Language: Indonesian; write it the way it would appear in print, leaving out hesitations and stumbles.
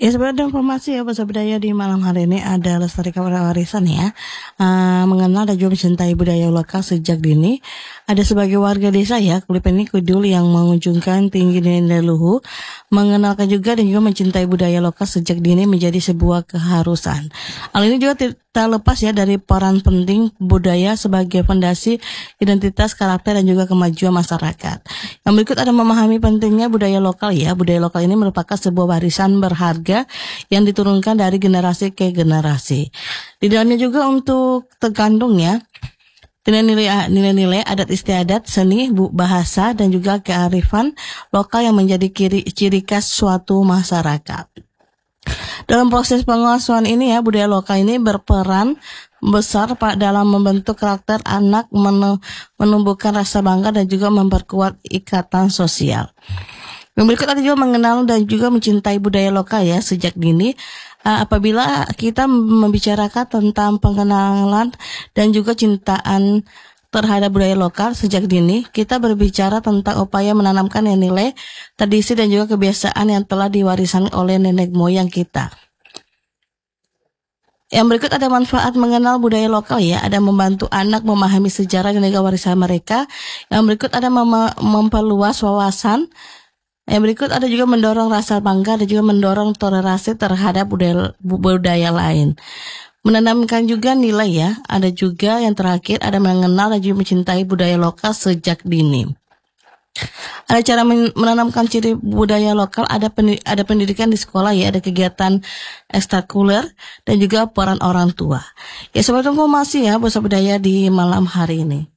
Ya, sebenarnya ada informasi ya bahasa budaya di malam hari ini ada lestarikan warisan ya. Mengenal dan juga mencintai budaya lokal sejak dini. Ada sebagai warga desa ya, Klip ini Kudul yang mengunjungkan tinggi nilai leluhur, mengenalkan juga dan juga mencintai budaya lokal sejak dini menjadi sebuah keharusan. Hal ini juga tak lepas ya dari peran penting budaya sebagai fondasi identitas, karakter dan juga kemajuan masyarakat. Yang berikut ada memahami pentingnya budaya lokal ya. Budaya lokal ini merupakan sebuah warisan berharga yang diturunkan dari generasi ke generasi. Di dalamnya juga untuk terkandung ya nilai-nilai adat istiadat, seni, bahasa dan juga kearifan lokal yang menjadi ciri khas suatu masyarakat. Dalam proses pengasuhan ini ya, budaya lokal ini berperan besar dalam membentuk karakter anak, menumbuhkan rasa bangga dan juga memperkuat ikatan sosial. Yang berikut ada juga mengenal dan juga mencintai budaya lokal ya sejak dini. Apabila kita membicarakan tentang pengenalan dan juga cintaan terhadap budaya lokal sejak dini, kita berbicara tentang upaya menanamkan nilai, tradisi dan juga kebiasaan yang telah diwariskan oleh nenek moyang kita. Yang berikut ada manfaat mengenal budaya lokal ya, ada membantu anak memahami sejarah dan juga warisan mereka. Yang berikut ada memperluas wawasan. Yang berikut ada juga mendorong rasa bangga dan juga mendorong toleransi terhadap budaya lain. Menanamkan juga nilai ya, ada juga yang terakhir ada mengenal dan juga mencintai budaya lokal sejak dini. Ada cara menanamkan ciri budaya lokal, ada pendidikan di sekolah ya, ada kegiatan ekstrakurikuler dan juga peran orang tua. Ya, sobat informasi ya, bahasa budaya di malam hari ini.